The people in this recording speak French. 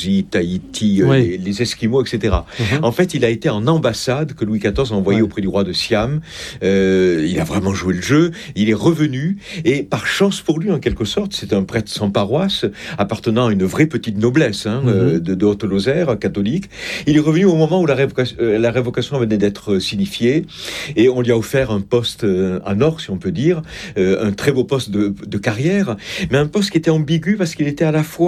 Tahiti, Oui. les Esquimaux, etc. En fait, il a été en ambassade que Louis XIV a envoyé auprès du roi de Siam. Il a vraiment joué le jeu. Il est revenu et par chance pour lui, en quelque sorte, c'est un prêtre sans paroisse, appartenant à une vraie petite noblesse de Haute-Lozère, catholique. Il est revenu au moment où la révocation venait d'être signifiée et on lui a offert un poste en or, si on peut dire, un très beau poste de carrière, mais un poste qui était ambigu parce qu'il était à la fois